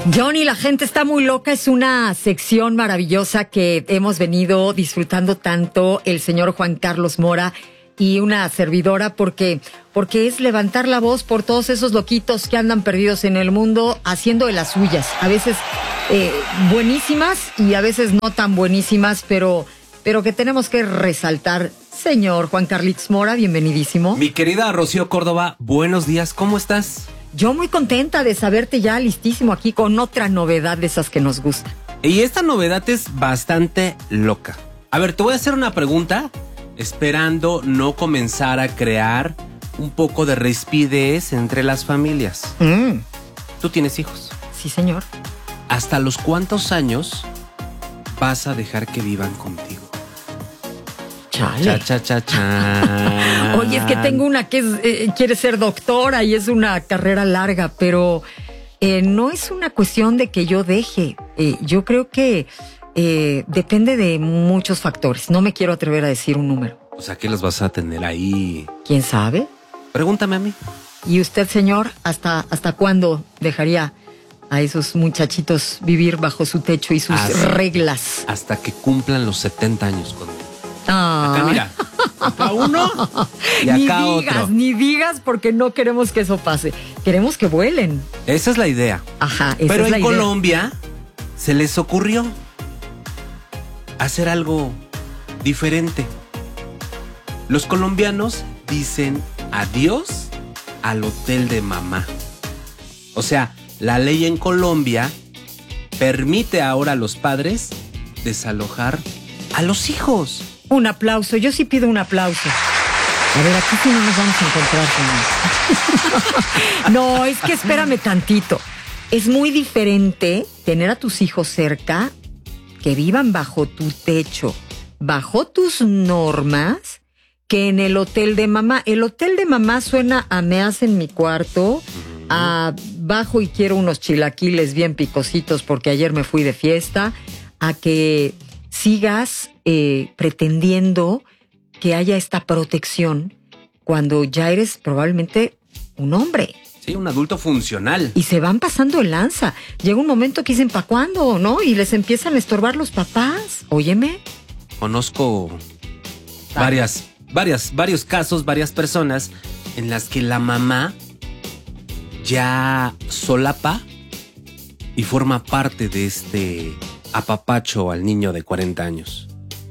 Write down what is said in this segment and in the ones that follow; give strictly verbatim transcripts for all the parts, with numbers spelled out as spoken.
Johnny, la gente está muy loca. Es una sección maravillosa que hemos venido disfrutando tanto el señor Juan Carlos Mora y una servidora porque, porque es levantar la voz por todos esos loquitos que andan perdidos en el mundo haciendo de las suyas. A veces eh, buenísimas y a veces no tan buenísimas, pero, pero que tenemos que resaltar. Señor Juan Carlitos Mora, bienvenidísimo. Mi querida Rocío Córdoba, buenos días, ¿cómo estás? Yo muy contenta de saberte ya listísimo aquí con otra novedad de esas que nos gustan. Y esta novedad es bastante loca. A ver, te voy a hacer una pregunta, esperando no comenzar a crear un poco de rispidez entre las familias. Mm. ¿Tú tienes hijos? Sí, señor. ¿Hasta los cuántos años vas a dejar que vivan contigo? Chale. Cha, cha, cha, cha. Oye, es que tengo una que es, eh, quiere ser doctora y es una carrera larga, pero eh, no es una cuestión de que yo deje. Eh, yo creo que eh, depende de muchos factores. No me quiero atrever a decir un número. O sea, ¿qué los vas a tener ahí? ¿Quién sabe? Pregúntame a mí. ¿Y usted, señor, hasta, hasta cuándo dejaría a esos muchachitos vivir bajo su techo y sus hasta, reglas? Hasta que cumplan los setenta años conmigo. Ah. Acá mira, acá uno y acá ni digas, otro. Ni digas porque no queremos que eso pase. Queremos que vuelen. Esa es la idea. Ajá, esa Pero es la en idea. Colombia se les ocurrió hacer algo diferente. Los colombianos dicen adiós al hotel de mamá. O sea, la ley en Colombia permite ahora a los padres desalojar a los hijos. Un aplauso, yo sí pido un aplauso. A ver, aquí sí no nos vamos a encontrar, señor. No, es que espérame tantito. Es muy diferente tener a tus hijos cerca, que vivan bajo tu techo, bajo tus normas, que en el hotel de mamá. El hotel de mamá suena a me hacen mi cuarto, a bajo y quiero unos chilaquiles bien picositos porque ayer me fui de fiesta, a que sigas eh, pretendiendo que haya esta protección cuando ya eres probablemente un hombre. Sí, un adulto funcional. Y se van pasando el lanza. Llega un momento que dicen, ¿pa' cuándo? ¿No? Y les empiezan a estorbar los papás. Óyeme. Conozco varias, varias, varios casos, varias personas en las que la mamá ya solapa y forma parte de este apapacho al niño de cuarenta años.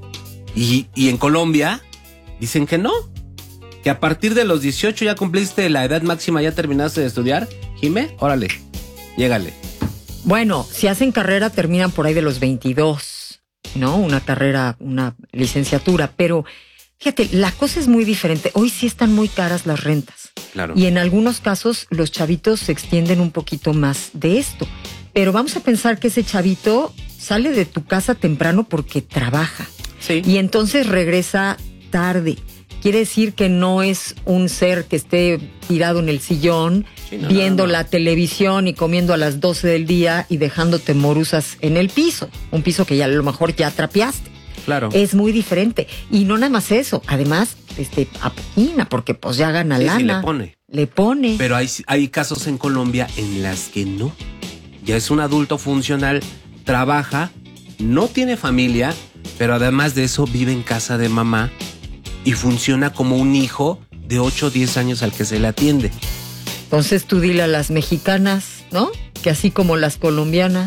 Y, y en Colombia dicen que no, que a partir de los dieciocho ya cumpliste la edad máxima, ya terminaste de estudiar, Jimé, órale, llégale. Bueno, si hacen carrera terminan por ahí de los veintidós, ¿no? Una carrera, una licenciatura, pero fíjate, la cosa es muy diferente. Hoy sí están muy caras las rentas. Claro. Y en algunos casos los chavitos se extienden un poquito más de esto. Pero vamos a pensar que ese chavito sale de tu casa temprano porque trabaja. Sí. Y entonces regresa tarde. Quiere decir que no es un ser que esté tirado en el sillón, sí, no, viendo no, no. la televisión y comiendo a las doce del día y dejándote morusas en el piso. Un piso que ya a lo mejor ya trapeaste. Claro. Es muy diferente. Y no nada más eso. Además, este, apoquina, porque pues ya gana sí, lana. Sí, le pone. Le pone. Pero hay, hay casos en Colombia en las que no. Ya es un adulto funcional, trabaja, no tiene familia, pero además de eso vive en casa de mamá y funciona como un hijo de ocho o diez años al que se le atiende. Entonces tú dile a las mexicanas, ¿no? Que así como las colombianas.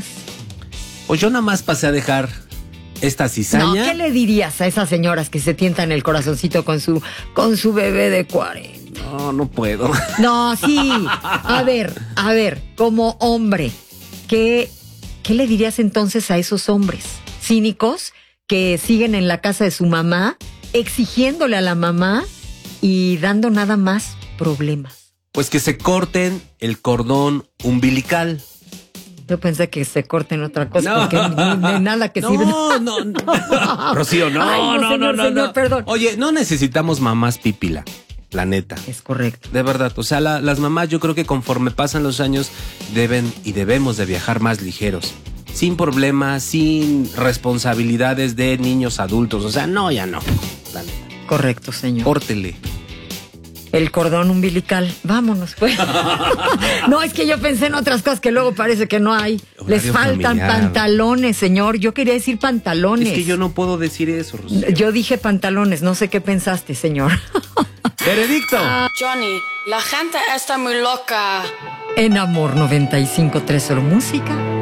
Pues yo nada más pasé a dejar esta cizaña. No, ¿qué le dirías a esas señoras que se tientan el corazoncito con su, con su bebé de cuarenta? No, no puedo. No, sí. A ver, a ver, como hombre, ¿qué, qué le dirías entonces a esos hombres cínicos que siguen en la casa de su mamá, exigiéndole a la mamá y dando nada más problemas? Pues que se corten el cordón umbilical. Yo pensé que se corten otra cosa, no. Porque ni, ni nada que no, sirve. No, no, no. Rocío, no, Ay, no, no, señor, no, no, señor, no. Perdón. Oye, no necesitamos mamás pípila, la neta. Es correcto. De verdad, o sea, la, las mamás yo creo que conforme pasan los años deben y debemos de viajar más ligeros. Sin problemas, sin responsabilidades de niños adultos. O sea, no, ya no. La neta. Correcto, señor. Córtele. el cordón umbilical. Vámonos, pues. No, es que yo pensé en otras cosas que luego parece que no hay. Horario Les faltan familiar. Pantalones, señor. Yo quería decir pantalones. Es que yo no puedo decir eso, Rocío. Yo dije pantalones, no sé qué pensaste, señor. Veredicto. Johnny, la gente está muy loca. En Amor noventa y cinco punto tres, solo música.